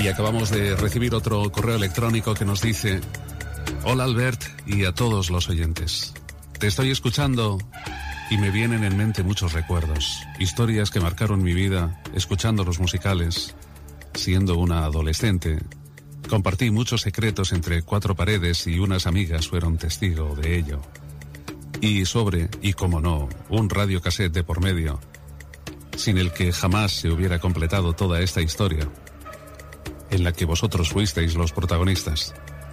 Y acabamos de recibir otro correo electrónico que nos dice: hola Albert y a todos los oyentes. Te estoy escuchando y me vienen en mente muchos recuerdos, historias que marcaron mi vida escuchando los musicales. Siendo una adolescente, compartí muchos secretos entre cuatro paredes y unas amigas fueron testigo de ello. Y como no, un radiocassette de por medio, sin el que jamás se hubiera completado toda esta historia, en la que vosotros fuisteis los protagonistas.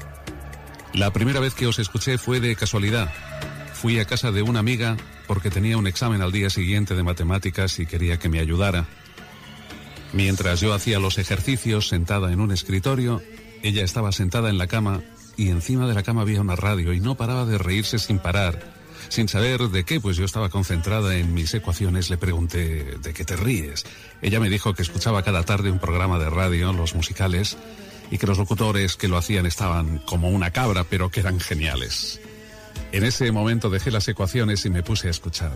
La primera vez que os escuché fue de casualidad. Fui a casa de una amiga porque tenía un examen al día siguiente de matemáticas y quería que me ayudara. Mientras yo hacía los ejercicios sentada en un escritorio, ella estaba sentada en la cama y encima de la cama había una radio y no paraba de reírse sin parar. Sin saber de qué, pues yo estaba concentrada en mis ecuaciones, le pregunté: ¿de qué te ríes? Ella me dijo que escuchaba cada tarde un programa de radio, los musicales, y que los locutores que lo hacían estaban como una cabra, pero que eran geniales. En ese momento dejé las ecuaciones y me puse a escuchar.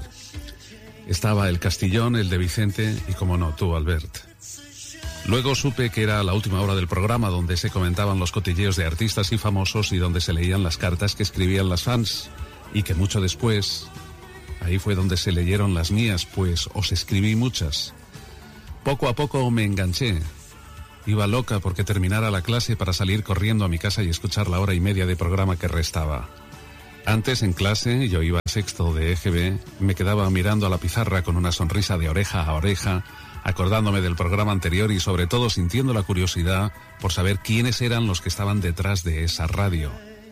Estaba El Castillón, el de Vicente y, como no, tú, Albert. Luego supe que era la última hora del programa, donde se comentaban los cotilleos de artistas y famosos y donde se leían las cartas que escribían las fans, y que mucho después, ahí fue donde se leyeron las mías, pues os escribí muchas. Poco a poco me enganché. Iba loca porque terminara la clase para salir corriendo a mi casa y escuchar la hora y media de programa que restaba. Antes, en clase, yo iba a sexto de EGB, me quedaba mirando a la pizarra con una sonrisa de oreja a oreja, acordándome del programa anterior y sobre todo sintiendo la curiosidad por saber quiénes eran los que estaban detrás de esa radio.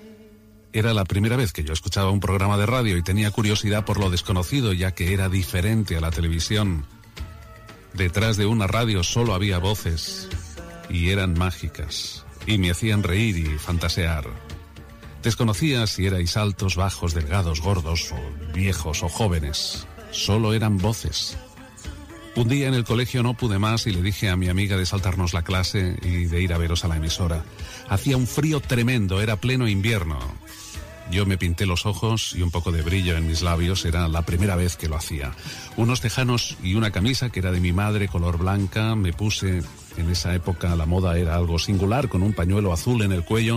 Era la primera vez que yo escuchaba un programa de radio y tenía curiosidad por lo desconocido, ya que era diferente a la televisión. Detrás de una radio solo había voces, y eran mágicas, y me hacían reír y fantasear. Desconocía si erais altos, bajos, delgados, gordos, o viejos o jóvenes. Solo eran voces. Un día en el colegio no pude más y le dije a mi amiga de saltarnos la clase y de ir a veros a la emisora. Hacía un frío tremendo, era pleno invierno. Yo me pinté los ojos y un poco de brillo en mis labios, era la primera vez que lo hacía. Unos tejanos y una camisa que era de mi madre, color blanca, me puse. En esa época la moda era algo singular, con un pañuelo azul en el cuello,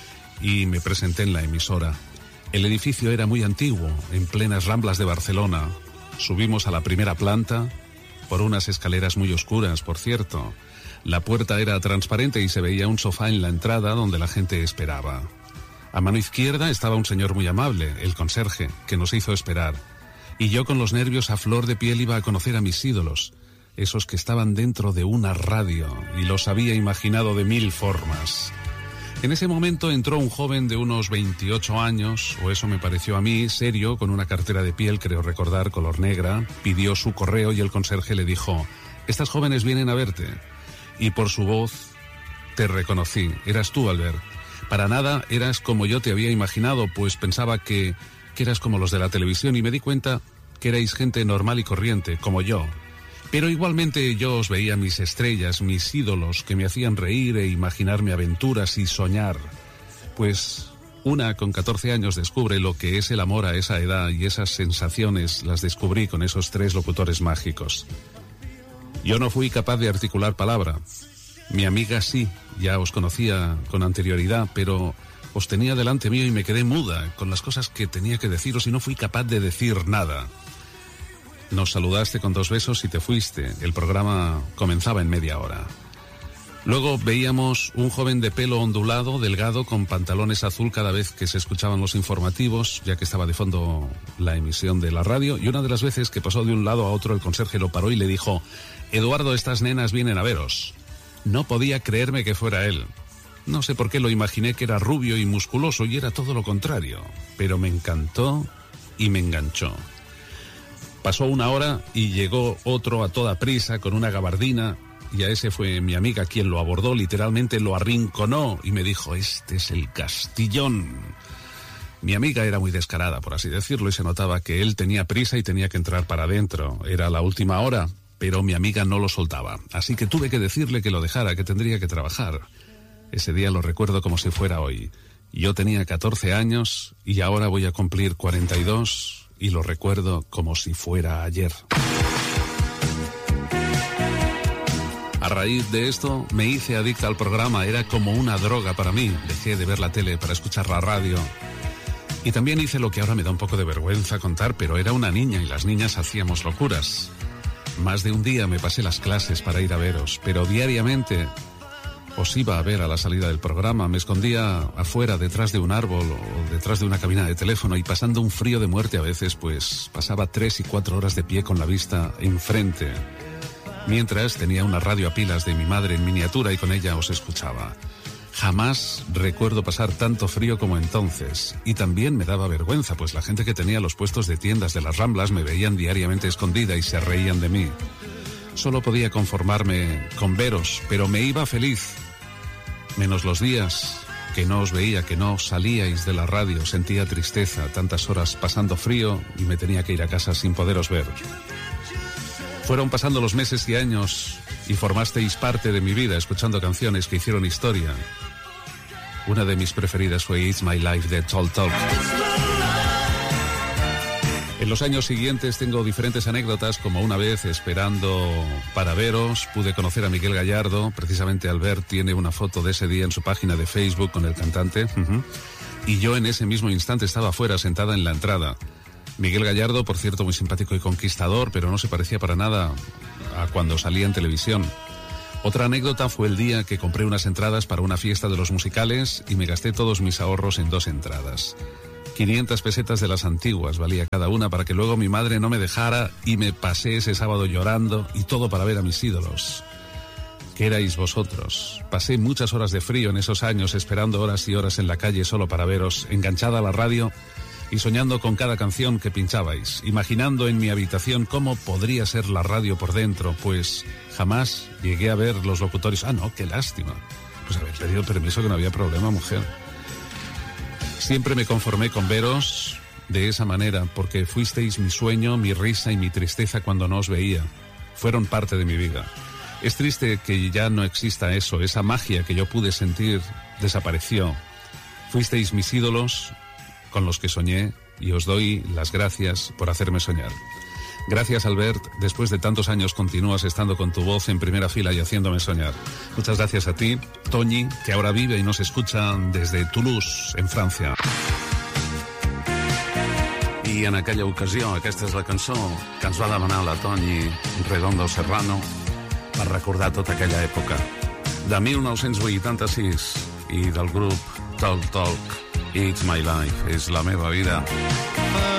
y me presenté en la emisora. El edificio era muy antiguo, en plenas Ramblas de Barcelona. Subimos a la primera planta, por unas escaleras muy oscuras, por cierto. La puerta era transparente y se veía un sofá en la entrada donde la gente esperaba. A mano izquierda estaba un señor muy amable, el conserje, que nos hizo esperar. Y yo con los nervios a flor de piel iba a conocer a mis ídolos, esos que estaban dentro de una radio, y los había imaginado de 1000 formas. En ese momento entró un joven de unos 28 años, o eso me pareció a mí, serio, con una cartera de piel, creo recordar, color negra, pidió su correo y el conserje le dijo: «Estas jóvenes vienen a verte». Y por su voz te reconocí, eras tú, Albert. Para nada eras como yo te había imaginado, pues pensaba que eras como los de la televisión y me di cuenta que erais gente normal y corriente, como yo. Pero igualmente yo os veía mis estrellas, mis ídolos, que me hacían reír e imaginarme aventuras y soñar. Pues una con 14 años descubre lo que es el amor a esa edad y esas sensaciones las descubrí con esos 3 locutores mágicos. Yo no fui capaz de articular palabra. Mi amiga sí, ya os conocía con anterioridad, pero os tenía delante mío y me quedé muda con las cosas que tenía que deciros y no fui capaz de decir nada. Nos saludaste con 2 besos y te fuiste. El programa comenzaba en media hora. Luego veíamos un joven de pelo ondulado, delgado, con pantalones azul cada vez que se escuchaban los informativos, ya que estaba de fondo la emisión de la radio, y una de las veces que pasó de un lado a otro el conserje lo paró y le dijo: «Eduardo, estas nenas vienen a veros». No podía creerme que fuera él. No sé por qué lo imaginé que era rubio y musculoso y era todo lo contrario, pero me encantó y me enganchó. Pasó 1 hora y llegó otro a toda prisa con una gabardina y a ese fue mi amiga quien lo abordó, literalmente lo arrinconó y me dijo: «Este es el Castillón». Mi amiga era muy descarada, por así decirlo, y se notaba que él tenía prisa y tenía que entrar para adentro. Era la última hora, pero mi amiga no lo soltaba. Así que tuve que decirle que lo dejara, que tendría que trabajar. Ese día lo recuerdo como si fuera hoy. Yo tenía 14 años y ahora voy a cumplir 42 y lo recuerdo como si fuera ayer. A raíz de esto me hice adicta al programa, era como una droga para mí. Dejé de ver la tele para escuchar la radio. Y también hice lo que ahora me da un poco de vergüenza contar, pero era una niña y las niñas hacíamos locuras. Más de un día me pasé las clases para ir a veros, pero diariamente os iba a ver a la salida del programa. Me escondía afuera, detrás de un árbol o detrás de una cabina de teléfono y pasando un frío de muerte a veces, pues pasaba 3 y 4 horas de pie con la vista enfrente. Mientras tenía una radio a pilas de mi madre en miniatura y con ella os escuchaba. Jamás recuerdo pasar tanto frío como entonces. Y también me daba vergüenza, pues la gente que tenía los puestos de tiendas de las Ramblas me veían diariamente escondida y se reían de mí. Solo podía conformarme con veros, pero me iba feliz. Menos los días que no os veía, que no salíais de la radio, sentía tristeza, tantas horas pasando frío y me tenía que ir a casa sin poderos ver. Fueron pasando los meses y años y formasteis parte de mi vida escuchando canciones que hicieron historia. Una de mis preferidas fue It's My Life de Talk Talk. En los años siguientes tengo diferentes anécdotas, como una vez esperando para veros pude conocer a Miguel Gallardo. Precisamente Albert tiene una foto de ese día en su página de Facebook con el cantante. Y yo en ese mismo instante estaba afuera, sentada en la entrada. Miguel Gallardo, por cierto, muy simpático y conquistador, pero no se parecía para nada a cuando salía en televisión. Otra anécdota fue el día que compré unas entradas para una fiesta de los musicales y me gasté todos mis ahorros en 2 entradas. 500 pesetas de las antiguas valía cada una para que luego mi madre no me dejara y me pasé ese sábado llorando y todo para ver a mis ídolos. ¿Qué erais vosotros? Pasé muchas horas de frío en esos años esperando horas y horas en la calle solo para veros, enganchada a la radio y soñando con cada canción que pinchabais, imaginando en mi habitación cómo podría ser la radio por dentro, pues jamás llegué a ver los locutorios. Ah, no, qué lástima. Pues habéis pedido permiso, que no había problema, mujer. Siempre me conformé con veros de esa manera, porque fuisteis mi sueño, mi risa y mi tristeza cuando no os veía. Fueron parte de mi vida. Es triste que ya no exista eso, esa magia que yo pude sentir desapareció. Fuisteis mis ídolos con los que soñé y os doy las gracias por hacerme soñar. Gracias, Albert. Después de tantos años continúas estando con tu voz en primera fila y haciéndome soñar. Muchas gracias a ti, Toñi, que ahora vive y nos escucha desde Toulouse, en Francia. I en aquella ocasió, aquesta és la cançó que ens va demanar la Toñi Redondo Serrano per recordar tota aquella època. De 1986 i del grup Talk Talk. It's My Life, és la meva vida.